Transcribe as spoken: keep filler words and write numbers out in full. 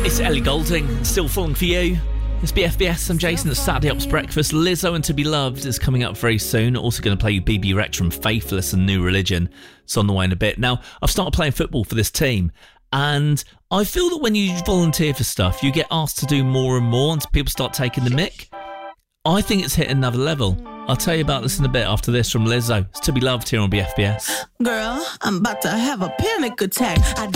It's Ellie Goulding, Still Falling For You. It's B F B S, I'm Jason, it's Saturday Ops Breakfast. Lizzo and To Be Loved is coming up very soon. Also going to play you B B Rex from Faithless and New Religion. It's on the way in a bit. Now, I've started playing football for this team, and I feel that when you volunteer for stuff, you get asked to do more and more, and people start taking the mick. I think it's hit another level. I'll tell you about this in a bit after this from Lizzo. It's To Be Loved here on B F B S. Girl, I'm about to have a panic attack. I